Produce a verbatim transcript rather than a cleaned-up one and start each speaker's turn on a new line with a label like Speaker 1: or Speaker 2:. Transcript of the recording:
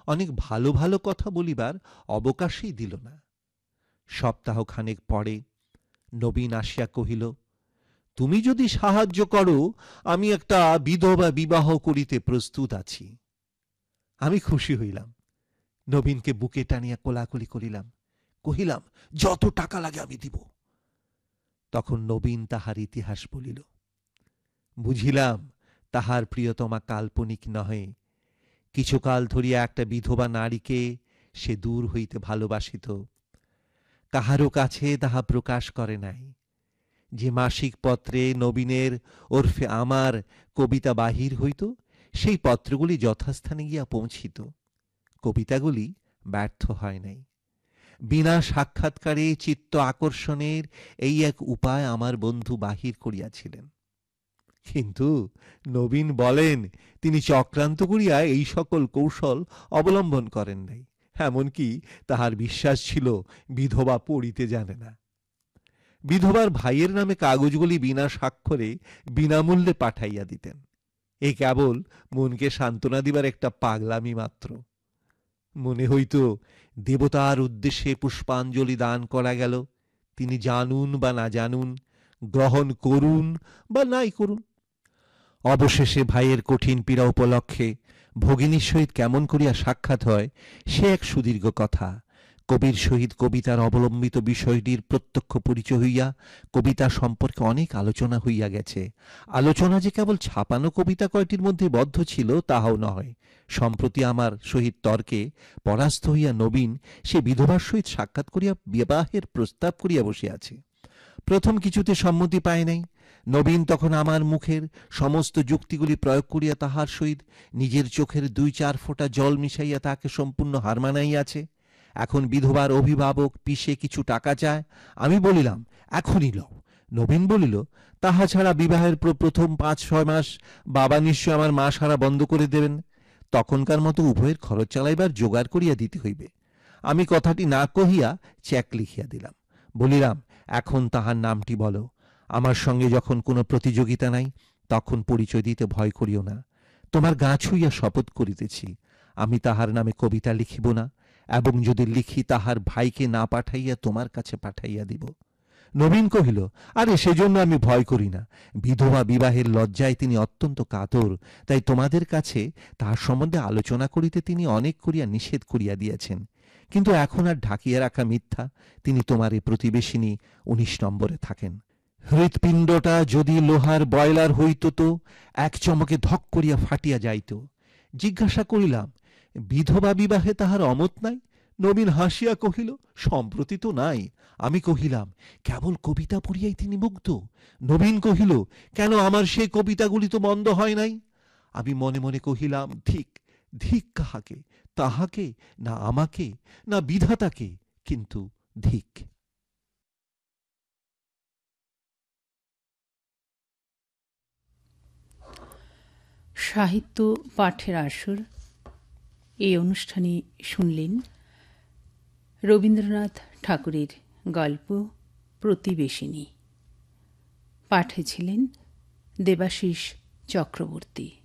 Speaker 1: অনেক ভালো ভালো কথা বলিবার অবকাশই দিল না। সপ্তাহখানেক পরে নবীন আসিয়া কহিল, তুমি যদি সাহায্য করো আমি একটা বিধবা বিবাহ করিতে প্রস্তুত আছি। আমি খুশি হইলাম, নবীনকে বুকে টানিয়া কোলাকুলি করিলাম, কহিলাম, যত টাকা লাগে আমি দিব। তখন নবীন তাহার ইতিহাস বলিল। বুঝিলাম তাহার প্রিয়তমা কাল্পনিক নহে, কিছুকাল ধরিয়া একটা বিধবা নারীকে সে দূর হইতে ভালোবাসিত, কাহারও কাছে তাহা প্রকাশ করে নাই। যে মাসিক পত্রে নবীনের ওরফে আমার কবিতা বাহির হইত, সেই পত্রগুলি যথাস্থানে গিয়া পৌঁছিত। কবিতাগুলি ব্যর্থ হয় নাই। বিনা সাক্ষাৎকারে চিত্ত আকর্ষণের এই এক উপায় আমার বন্ধু বাহির করিয়াছিলেন। কিন্তু নবীন বলেন তিনি চক্রান্ত করিয়া এই সকল কৌশল অবলম্বন করেন নাই। এমনকি তাহার বিশ্বাস ছিল বিধবা পড়িতে জানে না। বিধবার ভাইয়ের নামে কাগজগুলি বিনা স্বাক্ষরে বিনামূল্যে পাঠাইয়া দিতেন। এ কেবল মনকে সান্ত্বনা দিবার একটা পাগলামি মাত্র। মনে হইত দেবতার উদ্দেশ্যে পুষ্পাঞ্জলি দান করা গেল, তিনি জানুন বা না জানুন, গ্রহণ করুন বা নাই করুন। অবশেষে ভাইয়ের কঠিন পীড়া উপলক্ষে ভগিনীর সহিত কেমন করিয়া সাক্ষাৎ হয় সে এক সুদীর্ঘ কথা। কবির সহিত কবিতার অবলম্বিত বিষয়টির প্রত্যক্ষ পরিচয় হইয়া কবিতা সম্পর্কে অনেক আলোচনা হইয়া গেছে। আলোচনা যে কেবল ছাপানো কবিতা কয়টির মধ্যে বদ্ধ ছিল তাহাও নয়। সম্প্রতি আমার সহিত তর্কে পরাস্ত হইয়া নবীন সে বিধবার সহিত সাক্ষাৎ করিয়া বিবাহের প্রস্তাব করিয়া বসিয়াছে। প্রথম কিছুতে সম্মতি পায় নাই। নবীন তখন আমার মুখের সমস্ত যুক্তিগুলি প্রয়োগ করিয়া তাহার সহিত নিজের চোখের দুই চার ফোঁটা জল মিশাইয়া তাহাকে সম্পূর্ণ হার মানাইয়াছে। এখন বিধবার অভিভাবক পিসে কিছু টাকা চায়। আমি বলিলাম, এখনই লও। নবীন বলিল, তাহা ছাড়া বিবাহের প্রথম পাঁচ ছয় মাস বাবা নিশ্চয় আমার মা সারা বন্ধ করে দেবেন। তখনকার মতো উভয়ের খরচ চালাইবার জোগাড় করিয়া দিতে হইবে। আমি কথাটি না কহিয়া চেক লিখিয়া দিলাম। বলিলাম, এখন তাহার নামটি বলো। আমার সঙ্গে যখন কোনো প্রতিযোগিতা নাই তখন পরিচয় দিতে ভয় করিও না। তোমার গা ছুঁইয়া শপথ করিতেছি আমি তাহার নামে কবিতা লিখিব না, এবং যদি লিখি তাহার ভাইকে না পাঠাইয়া তোমার কাছে পাঠাইয়া দিব। নবীন কহিল, আরে সেজন্য আমি ভয় করি না। বিধবা বিবাহের লজ্জায় তিনি অত্যন্ত কাতর, তাই তোমাদের কাছে তাহার সম্বন্ধে আলোচনা করিতে তিনি অনেক করিয়া নিষেধ করিয়া দিয়েছেন। কিন্তু এখন আর ঢাকিয়া রাখা মিথ্যা, তিনি তোমার এই প্রতিবেশিনী উনিশ নম্বরে থাকেন। হৃৎপিণ্ডটা যদি লোহার বয়লার হইত তো এক চমকে ধক করিয়া ফাটিয়া যাইত। জিজ্ঞাসা করিলাম, বিধবা বিবাহে তাহার অমত নাই? নবীন হাসিয়া কহিল, সম্প্রতি তো নাই। আমি কহিলাম, কেবল কবিতা পড়িয়াই তিনি মুগ্ধ? নবীন কহিল, কেন, আমার সেই কবিতাগুলি তো মন্দ হয় নাই। আমি মনে মনে কহিলাম, ধিক ধিক কাহাকে, তাহাকে না আমাকে না বিধাতাকে, কিন্তু ধিক।
Speaker 2: সাহিত্য পাঠের আসর এই অনুষ্ঠানে শুনলেন রবীন্দ্রনাথ ঠাকুরের গল্প প্রতিবেশিনী। পাঠে ছিলেন দেবাশিস চক্রবর্তী।